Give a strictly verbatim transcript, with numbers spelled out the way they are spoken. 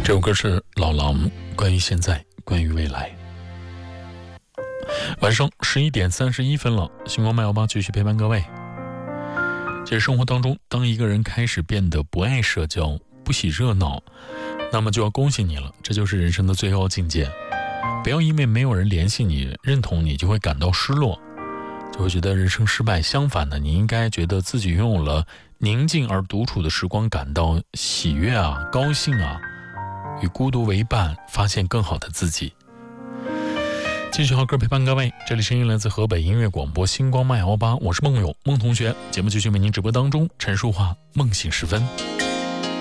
这首歌是老狼，关于现在，关于未来。晚上十一点三十一分了，星光麦幺八继续陪伴各位。其实生活当中，当一个人开始变得不爱社交，不喜热闹，那么就要恭喜你了，这就是人生的最高境界。不要因为没有人联系你、认同你，就会感到失落，就会觉得人生失败。相反的，你应该觉得自己拥有了宁静而独处的时光，感到喜悦啊、高兴啊，与孤独为伴，发现更好的自己。继续好歌陪伴各位，这里声音来自河北音乐广播星光麦幺八，我是梦友梦同学。节目继续为您直播当中陈述话梦醒时分。